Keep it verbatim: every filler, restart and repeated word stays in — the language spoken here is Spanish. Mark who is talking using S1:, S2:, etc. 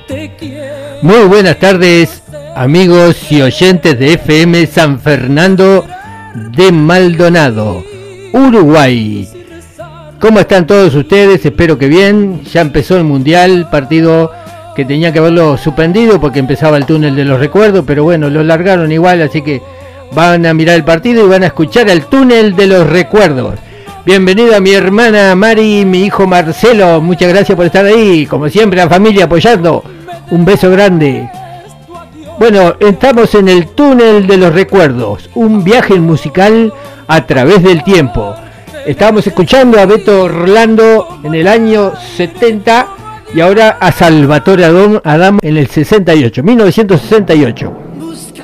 S1: Muy buenas tardes, amigos y oyentes de F M San Fernando de Maldonado, Uruguay. ¿Cómo están todos ustedes? Espero que bien. Ya empezó el Mundial, partido que tenía que haberlo suspendido porque empezaba el túnel de los recuerdos, pero bueno, lo largaron igual, así que van a mirar el partido y van a escuchar el túnel de los recuerdos. Bienvenido a mi hermana Mari y mi hijo Marcelo, muchas gracias por estar ahí, como siempre la familia apoyando, un beso grande. Bueno, estamos en el túnel de los recuerdos, un viaje musical a través del tiempo. Estábamos escuchando a Beto Orlando en el año setenta y ahora a Salvatore Adamo en el sesenta y ocho, mil novecientos sesenta y ocho.